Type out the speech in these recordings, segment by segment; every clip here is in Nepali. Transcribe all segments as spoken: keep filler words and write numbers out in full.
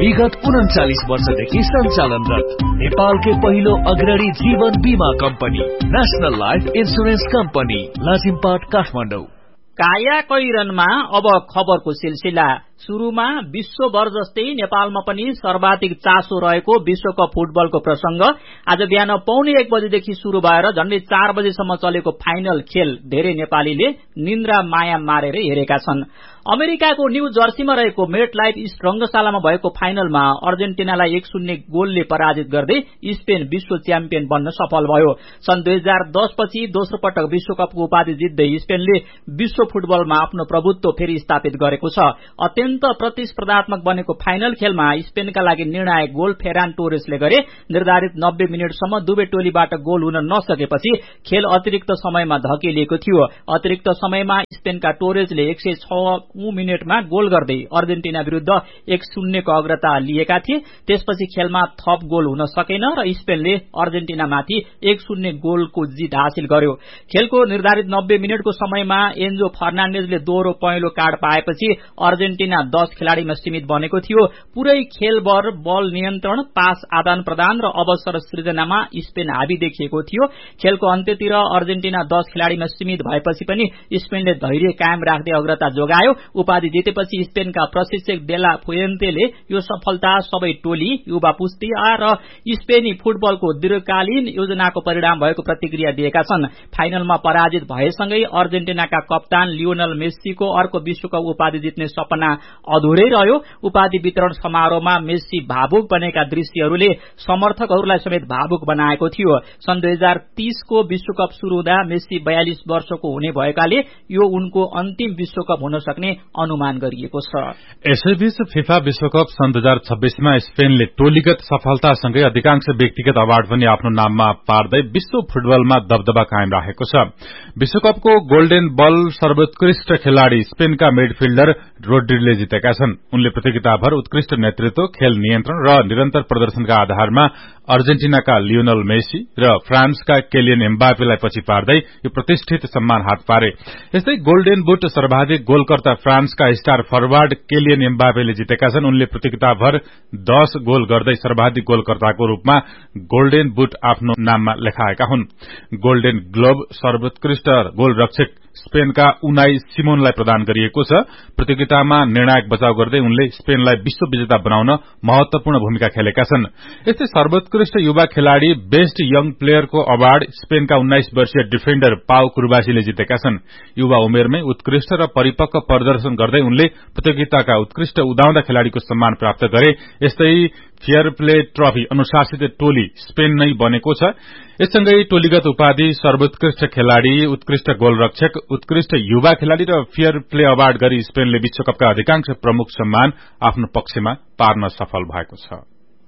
विगत उन्चालीस वर्षदेखि सञ्चालनरत नेपालकै पहिलो अग्रणी जीवन बीमा company national life insurance company Lazimpat Kathmandu. काया कैरनमा अब खबरको सिलसिला। सुरुमा विश्वभर जस्तै नेपालमा पनि सर्वाधिक चासो रहेको विश्वकप फुटबलको प्रसंग। आज बिहान पौने एक बजेदेखि शुरू भएर झण्डै चार बजेसम्म चलेको फाइनल खेल धेरै नेपालीले निन्द्रा माया मारेर हेरेका छन्। अमेरिकाको न्यू जर्सीमा रहेको मेट लाइफ ईस्ट रंगशालामा भएको फाइनलमा अर्जेन्टिनालाई एक शून्य गोलले पराजित गर्दै स्पेन विश्व च्याम्पियन बन्न सफल भयो। सन् दुई हजार दस पछि दोस्रो पटक विश्वकपको उपाधि जित्दै स्पेनले विश्व फुटबलमा आफ्नो प्रभुत्व फेरि स्थापित गरेको छ। अत्यन्त प्रतिस्पर्धात्मक बनेको फाइनल खेलमा स्पेनका लागि निर्णायक गोल फेरान टोरेसले गरे। निर्धारित नब्बे मिनटसम्म दुवै टोलीबाट गोल हुन नसकेपछि खेल अतिरिक्त समयमा धकेलिएको थियो। अतिरिक्त समयमा स्पेनका टोरेसले एक सय छ मिनटमा गोल गर्दै अर्जेन्टिना विरूद्ध एक शून्यको अग्रता लिएका थिए। त्यसपछि खेलमा थप गोल हुन सकेन र स्पेनले अर्जेन्टिनामाथि एक शून्य गोलको जित हासिल गर्यो। खेलको निर्धारित नब्बे मिनटको समयमा एन्जो फर्नान्डेजले दोहोरो पहेँलो कार्ड पाएपछि अर्जेन्टिना दस खेलाड़ीमा सीमित बनेको थियो। पुरै खेलभर बल नियन्त्रण, पास आदान प्रदान र अवसर सृजनामा स्पेन हावी देखिएको थियो। खेलको अन्त्यतिर अर्जेन्टिना दस खेलाड़ीमा सीमित भएपछि पनि स्पेनले धैर्य कायम राख्दै अग्रता जोगायो। उपाधि जितेपछि स्पेनका प्रशिक्षक डेला फुएन्तेले यो सफलता सबै टोली, युवा पुस्ती र स्पेनी फुटबलको दीर्घकालीन योजनाको परिणाम भएको प्रतिक्रिया दिएका छन्। फाइनलमा पराजित भएसँगै अर्जेन्टिनाका कप्तान लियोनल मेस्सीको अर्को विश्वकप उपाधि जित्ने सपना अधुरै रह्यो। उपाधि वितरण समारोहमा मेस्सी भावुक बनेका दृश्यहरूले समर्थकहरूलाई समेत भावुक बनाएको थियो। सन् दुई हजार तीसको विश्वकप शुरू हुँदा मेस्सी बयालिस वर्षको हुने भएकाले यो उनको अन्तिम विश्वकप हुन सक्ने अनुमान गरिएको छ। यसैबीच फिफा विश्वकप सन् दुई हजार छब्बीसमा स्पेनले टोलीगत सफलतासँगै अधिकांश व्यक्तिगत अवार्ड पनि आफ्नो नाममा पार्दै विश्व फुटबलमा दबदबा कायम राखेको छ। विश्वकपको गोल्डन बल सर्वोत्कृष्ट खेलाड़ी स्पेनका मिडफिल्डर रोड्रीले जितेका छन्। उनले प्रतियोगिताभर उत्कृष्ट नेतृत्व, खेल नियन्त्रण र निरन्तर प्रदर्शनका आधारमा अर्जेन्टिनाका लियोनल मेसी र फ्रान्सका केलियन एम्बापेलाई पछि पार्दै यो प्रतिष्ठित सम्मान हात पारे। यस्तै गोल्डन बुट सर्वाधिक गोलकर्ता फ्रान्सका स्टार फरवार्ड केलियन एम्बापेले जितेका छन्। उनले प्रतियोगिताभर दस गोल गर्दै सर्वाधिक गोलकर्ताको रूपमा गोल्डन बुट आफ्नो नाममा लेखाएका हुन्। गोल्डन ग्लोब सर्वोत्कृष्ट गोलरक्षक स्पेनका उनाई सिमोनलाई प्रदान गरिएको छ। प्रतियोगितामा निर्णायक बचाव गर्दै उनले स्पेनलाई विश्व विजेता बनाउन महत्वपूर्ण भूमिका खेलेका छन्। यस्तै सर्वोत्कृष्ट युवा खेलाड़ी बेस्ट यङ प्लेयरको अवार्ड स्पेनका उन्नाइस वर्षीय डिफेन्डर पाउ कुर्बासीले जितेका छन्। युवा उमेरमै उत्कृष्ट र परिपक्व प्रदर्शन गर्दै उनले प्रतियोगिताका उत्कृष्ट उदाउँदा खेलाड़ीको सम्मान प्राप्त गरे। यस्तै फेयर प्ले ट्रफी अनुशासित टोली स्पेन नै बनेको छ। यससँगै टोलीगत उपाधि, सर्वोत्कृष्ट खेलाड़ी, उत्कृष्ट गोलरक्षक, उत्कृष्ट युवा खेलाड़ी र फेयर प्ले अवार्ड गरी स्पेनले विश्वकपका अधिकांश प्रमुख सम्मान आफ्नो पक्षमा पार्न सफल भएको छ।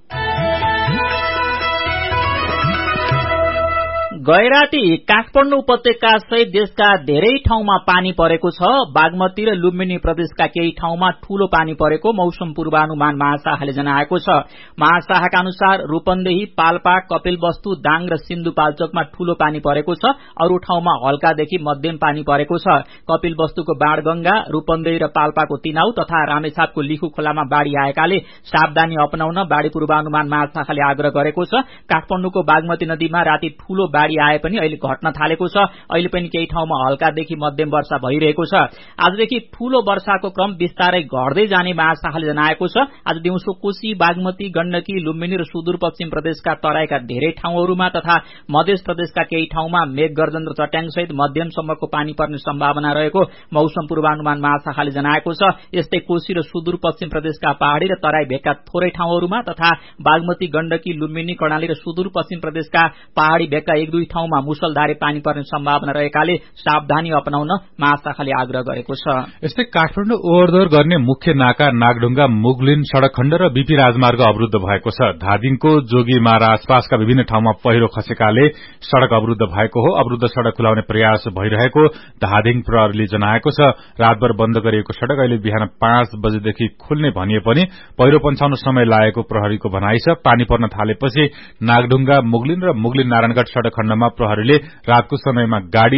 गैराती काठमाडौँ उपत्यका सहित देशका धेरै ठाउँमा पानी परेको छ। बागमती र लुम्बिनी प्रदेशका केही ठाउँमा ठूलो पानी परेको मौसम पूर्वानुमान महाशाखाले जनाएको छ। महाशाखाका अनुसार रूपन्देही, पाल्पा, कपिलवस्तु, दाङ र सिन्धुपाल्चोकमा ठूलो पानी परेको छ। अरू ठाउँमा हल्कादेखि मध्यम पानी परेको छ। कपिलवस्तुको बाणगंगा, रूपन्देही र पाल्पाको तिनाउ तथा रामेछापको लिखु खोलामा बाढ़ी आएकाले सावधानी अपनाउन बाढ़ी पूर्वानुमान महाशाखाले आग्रह गरेको छ। काठमाडौँको बागमती नदीमा राति ठूलो बाढ़ी आए पनि अहिले घट्न थालेको छ। अहिले पनि केही ठाउँमा हल्कादेखि मध्यम वर्षा भइरहेको छ। आजदेखि ठूलो वर्षाको क्रम बिस्तारै घट्दै जाने महाशाखाले जनाएको छ। आज दिउँसो कोशी, बागमती, गण्डकी, लुम्बिनी र सुदूरपश्चिम प्रदेशका तराईका धेरै ठाउँहरूमा तथा मध्य प्रदेशका केही ठाउँमा मेघगर्जन र चट्याङसहित मध्यमसम्मको पानी पर्ने सम्भावना रहेको मौसम पूर्वानुमान महाशाखाले जनाएको छ। यस्तै कोशी र सुदूरपश्चिम प्रदेशका पहाड़ी र तराई भेगका थोरै ठाउँहरूमा तथा बागमती, गण्डकी, लुम्बिनी, कर्णाली र सुदूरपश्चिम प्रदेशका पहाड़ी भेगका एक दुई ठाउँमा मुसलधारे पानी पर्ने सम्भावना रहेकाले सावधानी अपनाउन महाशाखाले आग्रह गरेको छ। यस्तै काठमाडौँ ओहोरदोहोर गर्ने मुख्य नाका नागढुङ्गा मुगलिन सड़क खण्ड र बीपी राजमार्ग अवरुद्ध भएको छ। धादिङको जोगीमारा आसपासका विभिन्न ठाउँमा पहिरो खसेकाले सड़क अवरुद्ध भएको हो। अवरुद्ध सड़क खुलाउने प्रयास भइरहेको धादिङ प्रहरीले जनाएको छ। रातभर बन्द गरिएको सड़क अहिले बिहान पाँच बजेदेखि खुल्ने भनिए पनि पहिरो पन्छाउन समय लागेको प्रहरीको भनाइ छ। पानी पर्न थालेपछि नागढुङ्गा मुगलिन र मुगलिन नारायणगढ़ सड़क खण्डमा प्रहरीले रातको समयमा गाड़ी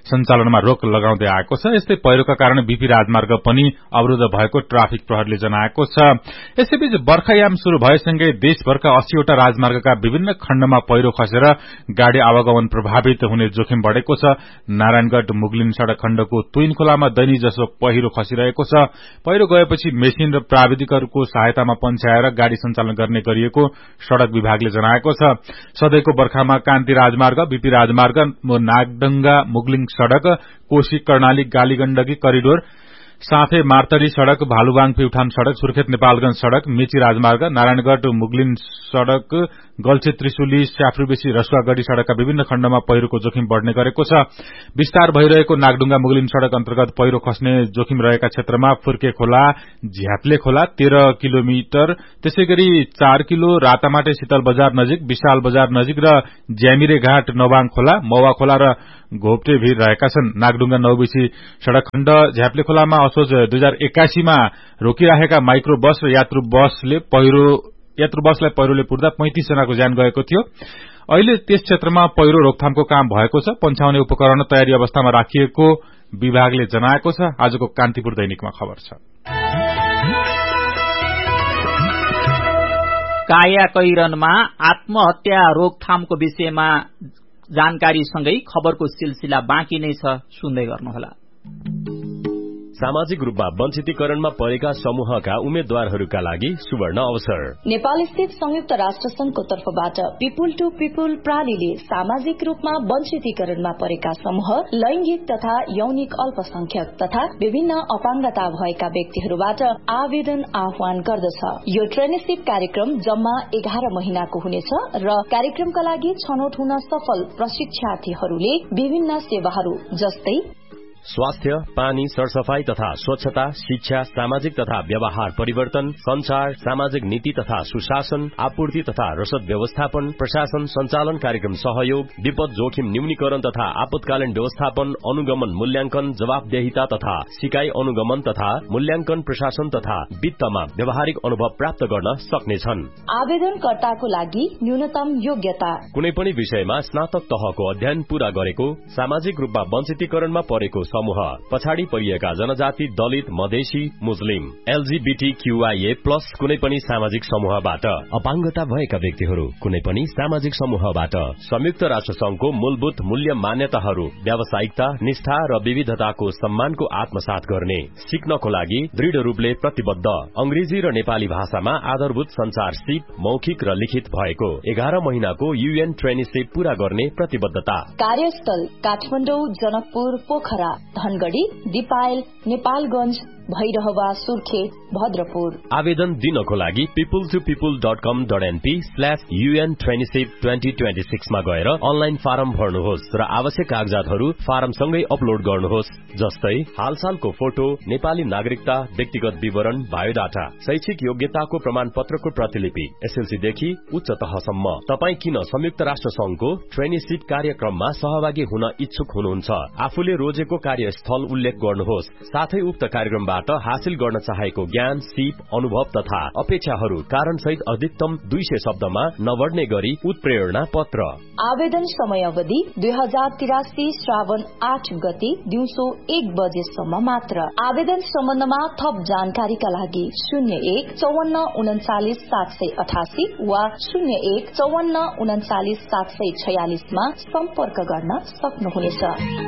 सञ्चालनमा रोक लगाउँदै आएको छ। यस्तै पहिरोका कारण बीपी राजमार्ग पनि अवरुद्ध भएको ट्राफिक प्रहरीले जनाएको छ। यसैबीच बर्खायाम शुरू भएसँगै देशभरका अस्सीवटा राजमार्गका विभिन्न खण्डमा पहिरो खसेर गाड़ी आवागमन प्रभावित हुने जोखिम बढ़ेको छ। नारायणगढ़ मुगलिन सड़क खण्डको तुइन खोलामा दैनिक जसो पहिरो खसिरहेको छ। पहिरो गएपछि मेसिन र प्राविधिकहरूको सहायतामा पन्छ्याएर गाड़ी सञ्चालन गर्ने गरिएको सड़क विभागले जनाएको छ। सधैँको बर्खामा कान्ति राजमार्ग, बीपी राजमार्ग, नागडंगा मुगलिङ सड़क, कोशी कर्णाली गालीगण्डकी करिडोर, साथै मार्तरी सड़क, भालुबाङ प्युठान सड़क, सुर्खेत नेपालगंज सड़क, मेची राजमार्ग, नारायणगढ़ मुगलिन सड़क, गल्छे त्रिशुली स्याफ्रुबेसी रसुवागढ़ी सड़कका विभिन्न खण्डमा पहिरोको जोखिम बढ़ने गरेको छ। विस्तार भइरहेको नागडुङ्गा मुगलिन सड़क अन्तर्गत पहिरो खस्ने जोखिम रहेका क्षेत्रमा फुर्के खोला, झ्याप्ले खोला तेह्र किलोमिटर, त्यसैगरी चार किलो रातामाटे शीतल बजार नजिक, विशाल बजार नजिक र ज्यामिरे घाट नवाङ खोला, मौवा खोला र घोप्टे भीर रहेका छन्। नागडुङ्गा नौबिसी सड़क खण्ड झ्याप्ले खोलामा असोज दुई हजार एक्कासी मा रोकिराखेका माइक्रो बस र यात्रु बसले पहिरो यात्रु बसलाई पहिरोले पुर्दा पैंतिस जनाको ज्यान गएको थियो। अहिले त्यस क्षेत्रमा पहिरो रोकथामको काम भएको छ। पन्छाउने उपकरण तयारी अवस्थामा राखिएको विभागले जनाएको छ। आजको कान्तिपुर दैनिकमा खबर छ। कायाकैरनमा आत्महत्या रोकथामको विषयमा जानकारीसँगै खबरको सिलसिला बाँकी नै छ, सुन्दै गर्नुहोला। सामाजिक रूपमा वञ्चितीकरणमा परेका समूहका उम्मेद्वारहरूका लागि सुवर्ण अवसर। नेपाल स्थित संयुक्त राष्ट्र संघको तर्फबाट पिपुल टू पिपुल प्रणालीले सामाजिक रूपमा वञ्चितीकरणमा परेका समूह, लैंगिक तथा यौनिक अल्पसंख्यक तथा विभिन्न अपाङ्गता भएका व्यक्तिहरूबाट आवेदन आह्वान गर्दछ। यो ट्रेनिसिप कार्यक्रम जम्मा एघार महिनाको हुनेछ र कार्यक्रमका लागि छनौट हुन सफल प्रशिक्षार्थीहरूले विभिन्न सेवाहरू जस्तै स्वास्थ्य, पानी, सरसफाई तथा स्वच्छता, शिक्षा, सामाजिक तथा व्यवहार परिवर्तन, संचार, सामाजिक नीति तथा सुशासन, आपूर्ति तथा रसद व्यवस्थापन, प्रशासन संचालन कार्यक्रम सहयोग, विपद जोखिम न्यूनीकरण तथा आपतकालीन व्यवस्थापन, अनुगमन मूल्यांकन, जवाबदेहिता तथा सिकाई अनुगमन तथा मूल्यांकन, प्रशासन तथा वित्तमा व्यावहारिक अनुभव प्राप्त गर्न सक्नेछन्। आवेदनकर्ताको लागि न्यूनतम योग्यता कुनै पनि विषयमा स्नातक तहको अध्ययन पूरा गरेको, सामाजिक रूपमा वञ्चितीकरणमा परेको समूह, पछाडि परिएका जनजाति, दलित, मधेसी, मुस्लिम, एलजीबीटीक्यूआईए प्लस कुनै पनि सामाजिक समूहबाट, अपाङ्गता भएका व्यक्तिहरू कुनै पनि सामाजिक समूहबाट, संयुक्त राष्ट्र संघको मूलभूत मूल्य मान्यताहरू, व्यावसायिकता, निष्ठा र विविधताको सम्मानको आत्मसात गर्ने, सिक्नको लागि दृढ़ रूपले प्रतिबद्ध, अंग्रेजी र नेपाली भाषामा आधारभूत संचार सिप मौखिक र लिखित भएको, एघार महिनाको यूएन ट्रेनिसिप पूरा गर्ने प्रतिबद्धता। कार्यस्थल काठमाडौँ, जनकपुर, पोखरा, धनगढ़ी, दिपायल, नेपालगंज, भैरहवा, सुर्खेत, भद्रपुर। आवेदन दिनको लागि पिपुल टू पिपुल डट कम dot NP slash UN traineeship twenty twenty six मा गएर अनलाइन फारम भर्नुहोस् र आवश्यक कागजातहरू फारमसँगै अपलोड गर्नुहोस्, जस्तै हालसालको फोटो, नेपाली नागरिकता, व्यक्तिगत विवरण, बायोडाटा, शैक्षिक योग्यताको प्रमाण पत्रको प्रतिलिपि, एसएलसीदेखि उच्च तहसम्म। तपाई किन संयुक्त राष्ट्र संघको ट्रेनिसिप कार्यक्रममा सहभागी हुन इच्छुक हुनुहुन्छ? आफूले रोजेको कार्यस्थल उल्लेख गर्नुहोस्, साथै उक्त कार्यक्रमबाट हासिल गर्न चाहेको ज्ञान, सिप, अनुभव तथा अपेक्षाहरू कारण सहित अधिकतम दुई सय शब्दमा नबढ्ने गरी उत्प्रेरणा पत्र। आवेदन समयावधि दुई हजार तिरासी श्रावण आठ गते दिउँसो एक बजेसम्म मात्र। आवेदन सम्बन्धमा थप जानकारीका लागि शून्य एक चौवन्न उन्चालिस सात सय अठासी वा शून्य एक चौवन्न उन्चालिस सात सय छयालिसमा सम्पर्क गर्न सक्नुहुनेछ।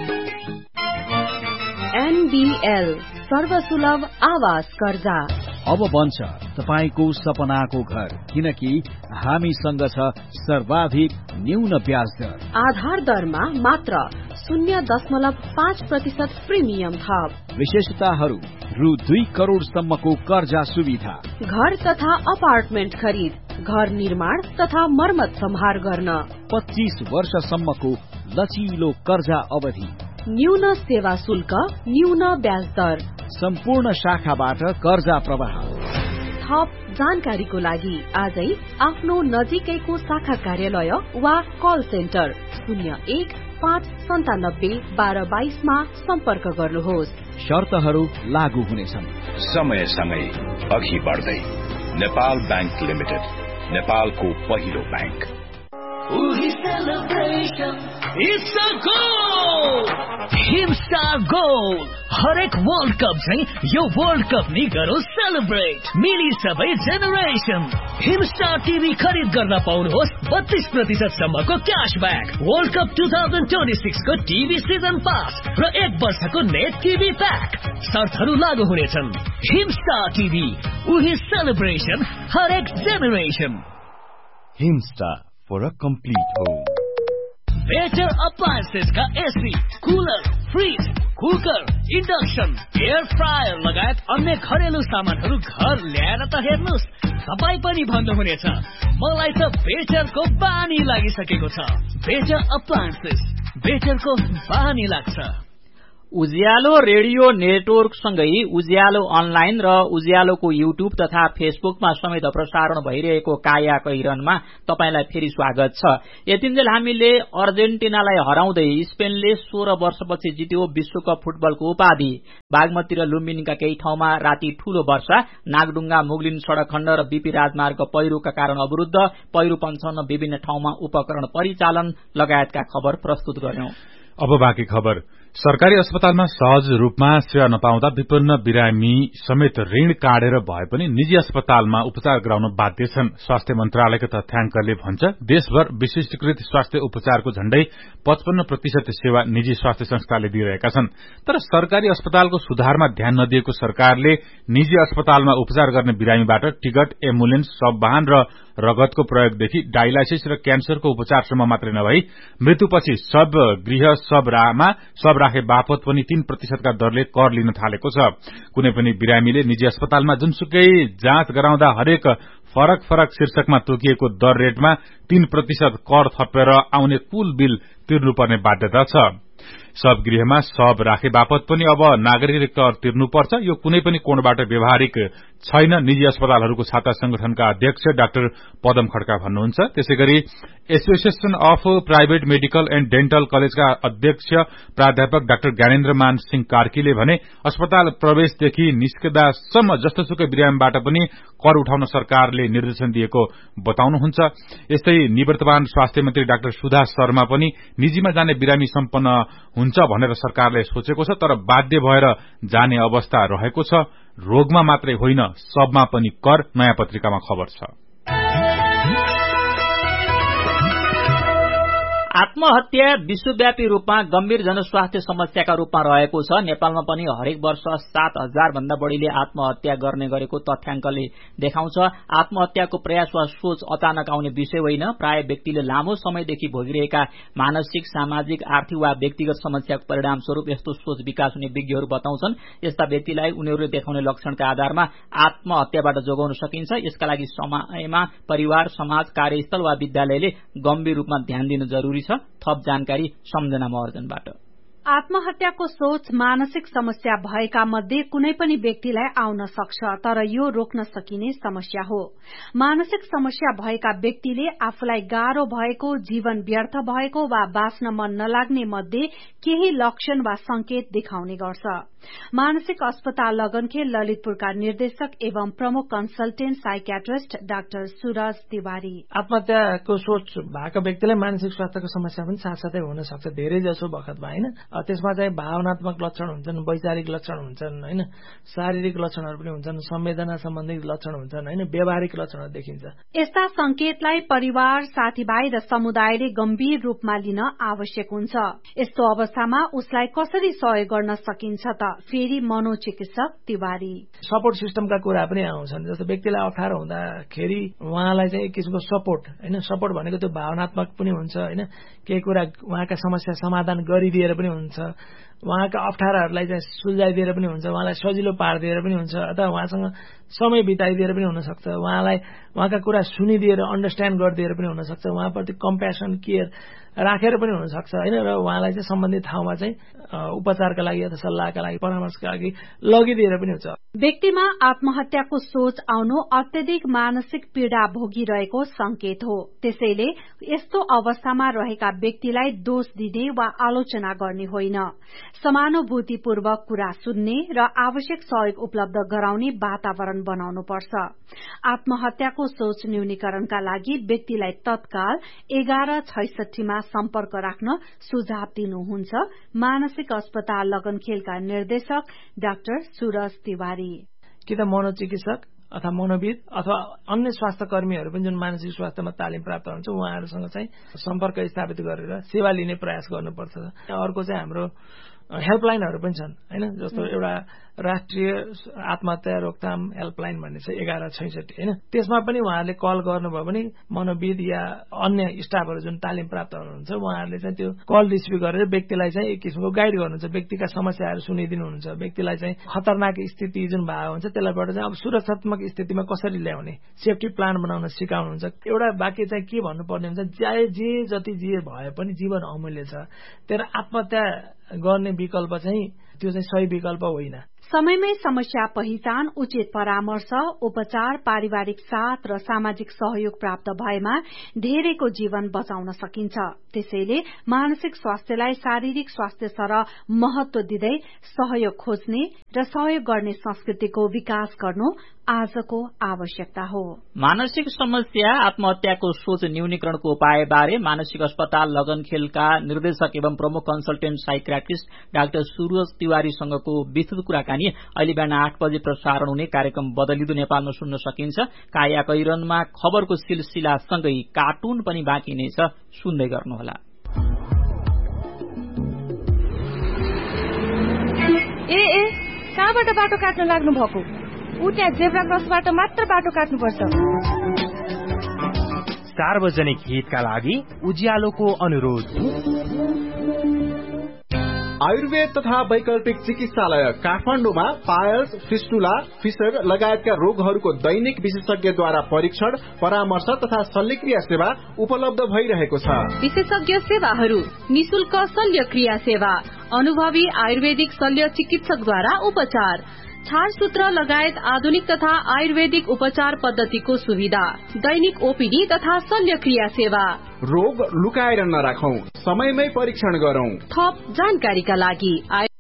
एनबीएल सर्वसुलभ आवास कर्जा अब बन्छ तपाईको सपनाको घर, किनकि हामीसँग छ सर्वाधिक न्यून ब्याज दर। आधार दरमा मात्र शून्य दशमलव पाँच प्रतिशत प्रिमियम थप। विशेषताहरू रु दुई करोड़सम्मको कर्जा सुविधा, घर तथा अपार्टमेन्ट खरिद, घर निर्माण तथा मर्मत सम्हार गर्न, पच्चीस वर्षसम्मको लचिलो कर्जा अवधि, न्यून सेवा शुल्क, न्यून ब्याज दर, सम्पूर्ण शाखाबाट कर्जा प्रवाह। थप जानकारीको लागि आजै आफ्नो नजिकैको शाखा कार्यालय वा कल सेन्टर शून्य एक पाँच सन्तानब्बे बाह्र बाइसमा सम्पर्क गर्नुहोस्। शर्तहरू लागू हुनेछन्। समयसँगै अघि बढ्दै नेपाल बैंक लिमिटेड, नेपालको पहिलो bank. Uhi celebration, it's a goal! Himstar Goal! हरेक वर्ल्ड कप चाहिँ यो वर्ल्ड कप नि गरौ सेलिब्रेट मिली सबै जेनेरेसन हिमस्टार टिभी खरिद गर्न पाउनुहोस् बत्तीस प्रतिशत सम्मको क्याशब्याक world cup two thousand twenty six को टिभी सिजन पास र एक वर्षको नेट टिभी प्याक शर्तहरू लागू हुनेछन् हिमस्टार टिभी उही सेलिब्रेसन हरेक generation Himstar for a complete home better appliances का AC cooler fridge cooker induction air fryer लगायत अन्य घरेलु सामानहरू घर ल्याएर त हेर्नुस् तपाई पनि भन्नुहुनेछ मलाई त बेटरको बानी लागिसकेको छ बेटर अप्लायन्सेस बेटरको बानी लाग्छ उज्यालो रेडियो नेटवर्क सँगै उज्यालो अनलाइन र उज्यालोको युट्युब तथा फेसबुकमा समेत प्रसारण भइरहेको काया कैरनमा तपाईलाई फेरि स्वागत छ। यतिन्जेल हामीले अर्जेन्टिनालाई हराउँदै स्पेनले सोह्र वर्षपछि जित्यो विश्वकप फुटबलको उपाधि। बागमती र लुम्बिनीका केही ठाउँमा राति ठूलो वर्षा, नागडुङ्गा मुगलिन सड़क खण्ड र बीपी राजमार्ग पहिरोका कारण अवरुद्ध, पहिरो पञ्चाउन्न विभिन्न ठाउँमा उपकरण परिचालन लगायतका खबर प्रस्तुत गर्यौं। अब बाँकी खबर। सरकारी अस्पतालमा सहज रूपमा सेवा नपाउँदा विपन्न बिरामी समेत ऋण काटेर भए पनि निजी अस्पतालमा उपचार गराउन बाध्य छन्। स्वास्थ्य मन्त्रालयको तथ्याङ्कले भन्छ देशभर विशिष्टकृत स्वास्थ्य उपचारको झण्डै पचपन्न प्रतिशत सेवा निजी स्वास्थ्य संस्थाले दिइरहेका छन्। तर सरकारी अस्पतालको सुधारमा ध्यान नदिएको सरकारले निजी अस्पतालमा उपचार गर्ने बिरामीबाट टिकट, एम्बुलेन्स, शव वाहन र रगतको प्रयोगदेखि डायलाइसिस र क्यान्सरको उपचारसम्म मात्रै नभई मृत्युपछि शव गृह शवमा शव राखे बापत पनि तीन प्रतिशतका दरले कर लिन थालेको छ। कुनै पनि बिरामीले निजी अस्पतालमा जुनसुकै जाँच गराउँदा हरेक फरक फरक शीर्षकमा तोकिएको दर रेटमा तीन प्रतिशत कर थपेर आउने कुल बिल तिर्नुपर्ने बाध्यता छ। शव गृहमा शव राखे बापत पनि अब नागरिक कर तिर्नुपर्छ। यो कुनै पनि कोणबाट व्यवहारिक छैन, निजी अस्पतालहरूको छाता संगठनका अध्यक्ष डाक्टर पदम खड्का भन्नुहुन्छ। त्यसैगरी association of private medical and dental कलेजका अध्यक्ष प्राध्यापक डाक्टर ज्ञानेन्द्र मान सिंह कार्कीले भने अस्पताल प्रवेशदेखि निस्कदासम्म जस्तोसुकै बिरामीबाट पनि कर उठाउन सरकारले निर्देशन दिएको बताउनुहुन्छ। यस्तै निवर्तमान स्वास्थ्य मन्त्री डाक्टर सुधा शर्मा पनि निजीमा जाने बिरामी सम्पन्न हुन्छ भनेर सरकारले सोचेको छ, तर बाध्य भएर जाने अवस्था रहेको छ। रोगमा मात्रै होइन सबमा पनि कर, नयाँ पत्रिकामा खबर छ। आत्महत्या विश्वव्यापी रूपमा गम्भीर जनस्वास्थ्य समस्याका रूपमा रहेको छ। नेपालमा पनि हरेक वर्ष सात हजार भन्दा बढ़ीले आत्महत्या गर्ने गरेको तथ्याङ्कले देखाउँछ। आत्महत्याको प्रयास वा सोच अचानक आउने विषय होइन, प्राय व्यक्तिले लामो समयदेखि भोगिरहेका मानसिक, सामाजिक, आर्थिक वा व्यक्तिगत समस्याको परिणामस्वरूप यस्तो सोच विकास हुने विज्ञहरू बताउँछन्। यस्ता व्यक्तिलाई उनीहरूले देखाउने लक्षणका आधारमा आत्महत्याबाट जोगाउन सकिन्छ। यसका लागि समयमा परिवार, समाज, कार्यस्थल वा विद्यालयले गम्भीर रूपमा ध्यान दिन जरुरी छ। थप जानकारी सम्झना महर्जनबाट। आत्महत्याको सोच मानसिक समस्या भएका मध्ये कुनै पनि व्यक्तिलाई आउन सक्छ, तर यो रोक्न सकिने समस्या हो। मानसिक समस्या भएका व्यक्तिले आफूलाई गाह्रो भएको, जीवन व्यर्थ भएको वा बाँच्न मन नलाग्ने मध्ये केही लक्षण वा संकेत देखाउने गर्छ। मानसिक अस्पताल लगनखे ललितपुरका निर्देशक एवं प्रमुख consultant psychiatrist doctor Suraj Tiwari. आत्महत्याको सोच भएको व्यक्तिलाई मानसिक स्वास्थ्यको समस्या पनि साथसाथै हुन सक्छ, धेरै जसो बखतमा होइन। त्यसमा चाहिँ भावनात्मक लक्षण हुन्छन्, वैचारिक लक्षण हुन्छन्, होइन, शारीरिक लक्षणहरू पनि हुन्छन्, संवेदना सम्बन्धी लक्षण हुन्छन्, होइन, व्यवहारिक लक्षणहरू देखिन्छ। यस्ता संकेतलाई परिवार, साथीभाइ र समुदायले गम्भीर रूपमा लिन आवश्यक हुन्छ। यस्तो अवस्थामा उसलाई कसरी सहयोग गर्न सकिन्छ त? फेरि मनोचिकित्सक तिवारी। सपोर्ट सिस्टमका कुरा पनि आउँछन्। जस्तो व्यक्तिलाई अप्ठ्यारो हुँदाखेरि उहाँलाई चाहिँ एक किसिमको सपोर्ट, होइन, सपोर्ट भनेको त्यो भावनात्मक पनि हुन्छ, होइन, केही कुरा उहाँका समस्या समाधान गरिदिएर पनि हुन्छ, उहाँका अप्ठ्याराहरूलाई चाहिँ सुल्झाइदिएर पनि हुन्छ, उहाँलाई सजिलो पारिदिएर पनि हुन्छ, अथवा उहाँसँग समय बिताइदिएर पनि हुनसक्छ, उहाँलाई उहाँका कुरा सुनिदिएर अन्डरस्ट्यान्ड गरिदिएर पनि हुनसक्छ, उहाँप्रति कम्प्यासन, केयर राखेर पनि हुनसक्छ, होइन, र उहाँलाई चाहिँ सम्बन्धित ठाउँमा चाहिँ उपचारका लागि अथवा सल्लाहका लागि, परामर्शका लागि लगिदिएर पनि हुन्छ। व्यक्तिमा आत्महत्याको सोच आउनु अत्यधिक मानसिक पीड़ा भोगिरहेको संकेत हो। त्यसैले यस्तो अवस्थामा रहेका व्यक्तिलाई दोष दिने वा आलोचना गर्ने होइन। समानुभूतिपूर्वक कुरा सुन्ने र आवश्यक सहयोग उपलब्ध गराउने वातावरण बनाउनुपर्छ। आत्महत्याको सोच न्यूनीकरणका लागि व्यक्तिलाई तत्काल एघार छैसठीमा सम्पर्क राख्न सुझाव दिनुहुन्छ मानसिक अस्पताल लगनखेलका निर्देशक डाक्टर सूरज तिवारी। कि त मनोचिकित्सक अथवा मनोविद अथवा अन्य स्वास्थ्य कर्मीहरू पनि जुन मानसिक स्वास्थ्यमा तालिम प्राप्त हुन्छ उहाँहरूसँग चाहिँ सम्पर्क स्थापित गरेर सेवा लिने प्रयास गर्नुपर्छ। अर्को चाहिँ हाम्रो हेल्पलाइनहरू पनि छन् हैन, जस्तो एउटा राष्ट्रिय आत्महत्या रोकथाम हेल्पलाइन भन्ने छ एघार छैसठी हैन, त्यसमा पनि उहाँहरूले कल गर्नुभयो भने मनोविद या अन्य स्टाफहरू जुन तालिम प्राप्त हुनुहुन्छ उहाँहरूले चाहिँ त्यो कल रिसिभ गरेर व्यक्तिलाई चाहिँ एक किसिमको गाइड गर्नुहुन्छ, व्यक्तिका समस्याहरू सुनिदिनुहुन्छ, व्यक्तिलाई चाहिँ खतरनाक स्थिति जुन भएको हुन्छ त्यसलाईबाट चाहिँ अब सुरक्षात्मक स्थितिमा कसरी ल्याउने सेफ्टी प्लान बनाउन सिकाउनुहुन्छ। एउटा वाक्य चाहिँ के भन्नुपर्ने हुन्छ, चाहे जे जति जे भए पनि जीवन अमूल्य छ, तर आत्महत्या गर्ने विकल्प चाहिँ त्यो चाहिँ सही विकल्प होइन। समयमै समस्या पहिचान, उचित परामर्श, उपचार, पारिवारिक साथ र सामाजिक सहयोग प्राप्त भएमा धेरैको जीवन बचाउन सकिन्छ। त्यसैले मानसिक स्वास्थ्यलाई शारीरिक स्वास्थ्य सरह महत्व दिँदै सहयोग खोज्ने र सहयोग गर्ने संस्कृतिको विकास गर्नु आजको आवश्यकता हो। मानसिक समस्या आत्महत्याको सोच न्यूनीकरणको उपाय बारे मानसिक अस्पताल लगनखेलका निर्देशक एवं प्रमुख कन्सल्टेन्ट साइक्राटिस्ट डाक्टर सूरज तिवारीसँगको विस्तृत कुराकानी अहिले बिहान आठ बजे प्रसारण हुने कार्यक्रम बदलिदो नेपालमा सुन्न सकिन्छ। काया कैरनमा खबरको सिलसिला सँगै कार्टुन पनि बाँकी नै छ, सुन्दै गर्नुहोला। ए ए कहाँबाट बाटो काट्न लाग्नु भएको? उ त्यहाँ जेब्रा क्रसबाट मात्र बाटो काट्नुपर्छ। सार्वजनिक हितका लागि उज्यालोको अनुरोध। आयुर्वेद तथा वैकल्पिक चिकित्सालय काठमाडौँमा पायल्स, फिस्टुला, फिसर लगायतका रोगहरूको दैनिक विशेषज्ञद्वारा परीक्षण, परामर्श तथा शल्यक्रिया सेवा उपलब्ध भइरहेको छ। विशेषज्ञ सेवाहरू, निशुल्क शल्यक्रिया सेवा, अनुभवी आयुर्वेदिक शल्य चिकित्सकद्वारा उपचार, छारसूत्र लगायत आधुनिक तथा आयुर्वेदिक उपचार पद्धतिको सुविधा, दैनिक ओपीडी तथा शल्यक्रिया सेवा। रोग लुकाएर नराखौं, समयमै परीक्षण गरौं। थप जानकारीका लागि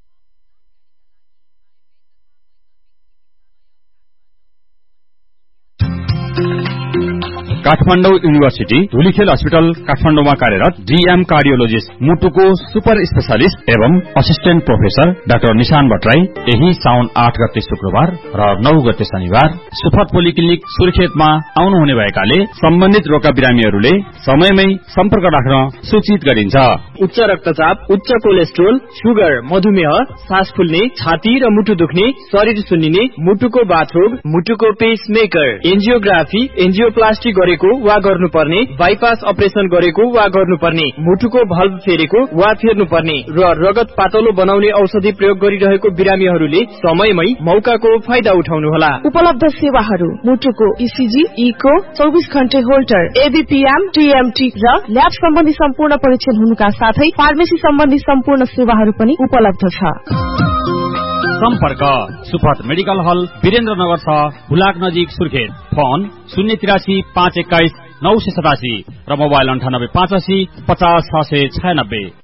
काठमाडौँ युनिभर्सिटी धुलीखेल अस्पताल काठमाडौँमा कार्यरत डीएम कार्डियोलोजिस्ट मुटुको सुपर स्पेशलिस्ट एवं असिस्टेन्ट प्रोफेसर डाक्टर निशान भट्टराई यही साउन आठ गते शुक्रबार र नौ गते शनिबार सुफत पोलिक्लिनिक सुर्खेतमा आउनुहुने भएकाले सम्बन्धित रोगका बिरामीहरूले समयमै सम्पर्क राख्न सूचित गरिन्छ। उच्च रक्तचाप, उच्च कोलेस्ट्रोल, सुगर, मधुमेह, सास फुल्ने, छाती र मुटु दुख्ने, शरीर सुन्निने, मुटुको बाथरोग, मुटुको पेसमेकर, एन्जियोग्राफी, एन्जियोप्लास्टी गरेको वा गर्नुपर्ने, बाइपास अपरेसन गरेको वा गर्नुपर्ने, मुटुको भल्भ फेरेको वा फेर्नुपर्ने र रगत पातलो बनाउने औषधि प्रयोग गरिरहेको बिरामीहरूले समयमै मौकाको फाइदा उठाउनुहोला। उपलब्ध सेवाहरू मुटुको इसिजी, इको, चौबिस घण्टे होल्टर, एबीपीएम, टीएमटी र ल्याब सम्बन्धी सम्पूर्ण परीक्षण हुनुका साथै फार्मेसी सम्बन्धी सम्पूर्ण सेवाहरू पनि उपलब्ध छ। सम्पर्क सुफत मेडिकल हल, वीरेन्द्रनगर छ, हुलाक नजिक, सुर्खेत। फोन शून्य तिरासी पाँच एक्काइस नौ सय सतासी र मोबाइल अन्ठानब्बे पाँच असी पचास छ सय छयानब्बे।